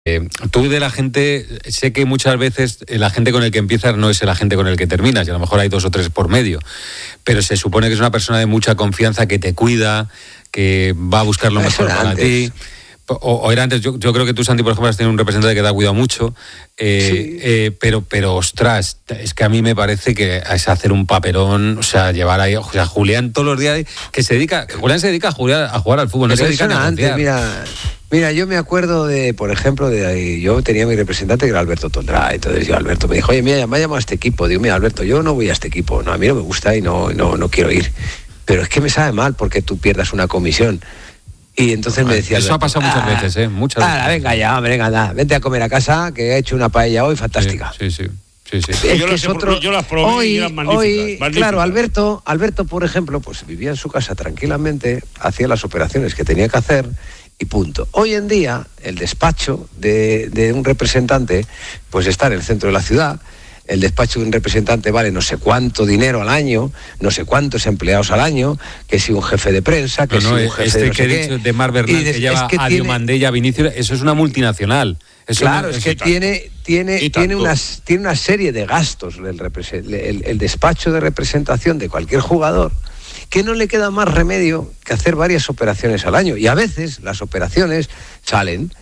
Tú de la gente, sé que muchas veces el agente con el que empiezas no es el agente con el que terminas, y a lo mejor hay 2 o 3 por medio, pero se supone que es una persona de mucha confianza, que te cuida, que va a buscar lo mejor para ti. O era antes, yo creo que tú, Santi, por ejemplo, has tenido un representante que te ha cuidado mucho, sí. pero ostras, es que a mí me parece que es hacer un papelón, o sea, llevar ahí, o sea, Julián todos los días, Julián se dedica a jugar al fútbol, no se dedica a negociar. Mira, yo me acuerdo de, por ejemplo, yo tenía mi representante que era Alberto Tondrá, entonces Alberto me dijo, oye, mira, me ha llamado a este equipo. Digo, mira, Alberto, yo no voy a este equipo, no, a mí no me gusta y no quiero ir, pero es que me sabe mal porque tú pierdas una comisión. Y entonces me decía... Eso Alberto, ha pasado muchas veces, muchas veces. Venga ya, hombre, venga, vente a comer a casa, que he hecho una paella hoy fantástica. Sí. Yo las probé y eran magníficas. Claro, Alberto, por ejemplo, pues vivía en su casa tranquilamente, hacía las operaciones que tenía que hacer y punto. Hoy en día, el despacho de un representante, pues está en el centro de la ciudad. El despacho de un representante vale no sé cuánto dinero al año, no sé cuántos empleados al año, que si un jefe de prensa, que si un jefe de no sé qué. De Mar Bernal, que lleva a Diomandé, a Vinicius, eso es una multinacional. Claro, es que tiene una serie de gastos el despacho de representación de cualquier jugador, que no le queda más remedio que hacer varias operaciones al año. Y a veces las operaciones salen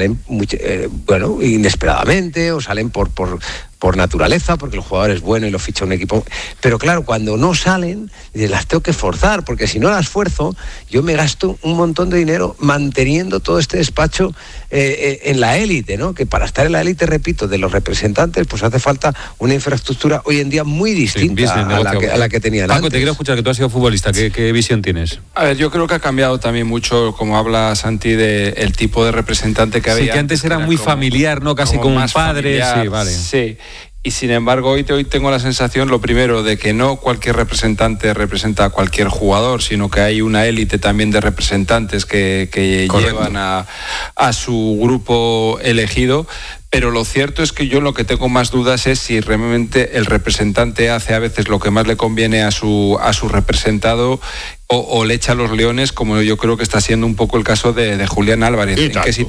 inesperadamente, o salen por naturaleza, porque el jugador es bueno y lo ficha un equipo. Pero claro, cuando no salen, las tengo que forzar, porque si no las esfuerzo, yo me gasto un montón de dinero manteniendo todo este despacho en la élite, ¿no? Que para estar en la élite, repito, de los representantes, pues hace falta una infraestructura hoy en día muy distinta a la que tenían antes. Paco, te quiero escuchar, que tú has sido futbolista, ¿qué visión tienes? A ver, yo creo que ha cambiado también mucho, como habla Santi, el tipo de representante que había. Sí, que antes era muy familiar, ¿no? Casi como un padre. Familiar, sí, vale. Sí. Y sin embargo, hoy tengo la sensación, lo primero, de que no cualquier representante representa a cualquier jugador, sino que hay una élite también de representantes que llevan a su grupo elegido. Pero lo cierto es que yo lo que tengo más dudas es si realmente el representante hace a veces lo que más le conviene a su representado o le echa a los leones, como yo creo que está siendo un poco el caso de Julián Álvarez.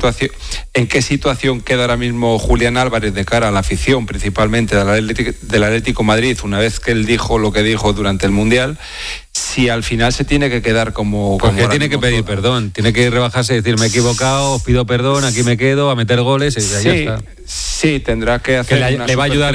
¿En qué situación queda ahora mismo Julián Álvarez de cara a la afición, principalmente del Atlético Madrid, una vez que él dijo lo que dijo durante el Mundial? Si al final se tiene que quedar como tiene que pedir perdón, tiene que rebajarse y decir, me he equivocado, os pido perdón, aquí me quedo, a meter goles, y ya está. Sí, tendrá que hacer le va a ayudar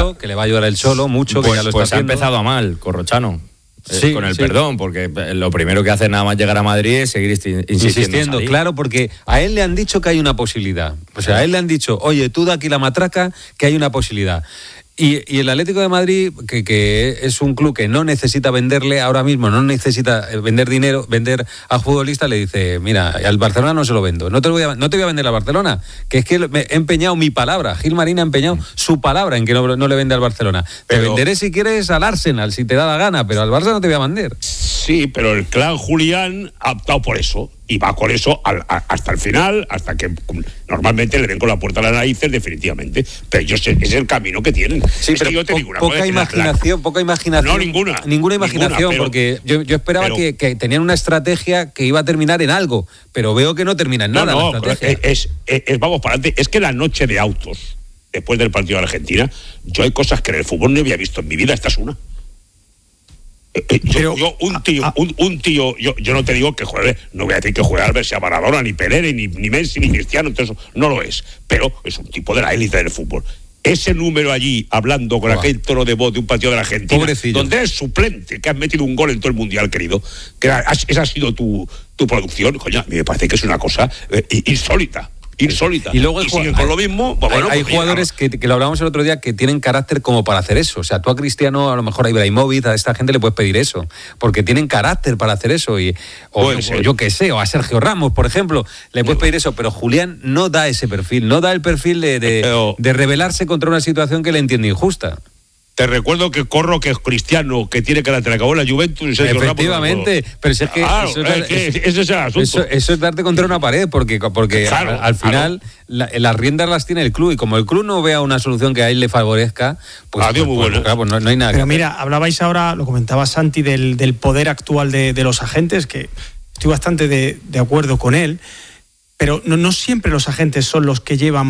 el Cholo, mucho, pues, que ya lo pues está haciendo. Ha empezado a mal, Corrochano. Sí, con el perdón, porque lo primero que hace nada más llegar a Madrid es seguir insistiendo. Claro, porque a él le han dicho que hay una posibilidad. O sea, a él le han dicho, oye, tú da aquí la matraca, que hay una posibilidad. Y el Atlético de Madrid, que es un club que no necesita venderle ahora mismo, no necesita vender dinero, vender a futbolistas, le dice, mira, al Barcelona no se lo vendo, no te voy a vender al Barcelona, que es que he empeñado mi palabra, Gil Marín ha empeñado su palabra en que no le vende al Barcelona. Te venderé si quieres al Arsenal, si te da la gana, pero al Barça no te voy a vender. Sí, pero el clan Julián ha optado por eso. Y va con eso hasta el final, hasta que normalmente le den con la puerta a las narices, definitivamente. Pero es el camino que tienen. Sí, pero yo te digo poca imaginación. No, ninguna imaginación, porque yo esperaba que tenían una estrategia que iba a terminar en algo, pero veo que no termina en nada. No, vamos para adelante. Es que la noche de autos, después del partido de Argentina, yo hay cosas que en el fútbol no había visto en mi vida, esta es una. Un tío, yo no te digo que juegue, no voy a decir que juegue Albert, sea Maradona, ni Pelé, ni Messi, ni Cristiano, entonces no lo es, pero es un tipo de la élite del fútbol. Ese número allí, hablando con aquel tono de voz de un partido de la Argentina, pobrecillo, donde eres suplente, que has metido un gol en todo el Mundial, querido, que esa ha sido tu producción, coño, a mí me parece que es una cosa insólita. Y luego con lo mismo, hay jugadores que lo hablábamos el otro día, que tienen carácter como para hacer eso. O sea, tú a Cristiano, a lo mejor a Ibrahimovic, a esta gente le puedes pedir eso, porque tienen carácter para hacer eso. O yo qué sé, o a Sergio Ramos, por ejemplo, le puedes pedir eso, pero Julián no da ese perfil, no da el perfil de rebelarse contra una situación que le entiende injusta. Te recuerdo que es Cristiano, que tiene carácter, acabó en la Juventus y Sergio efectivamente, Ramos, pero si es que ese es el asunto. Eso es darte contra una pared, porque claro, al final las riendas las tiene el club, y como el club no vea una solución que a él le favorezca, pues no hay nada. Pero mira, hablabais ahora, lo comentaba Santi, del poder actual de los agentes, que estoy bastante de acuerdo con él, pero no siempre los agentes son los que llevan